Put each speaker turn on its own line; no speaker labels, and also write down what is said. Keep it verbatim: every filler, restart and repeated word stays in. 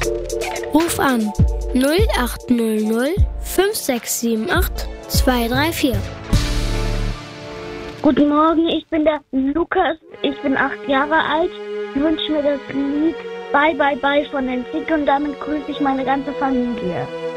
Ruf an null acht null null fünf sechs sieben acht zwei drei vier.
Guten Morgen, ich bin der Lukas, ich bin acht Jahre alt. Ich wünsche mir das Lied Bye Bye Bye von den Zick und damit grüße ich meine ganze Familie.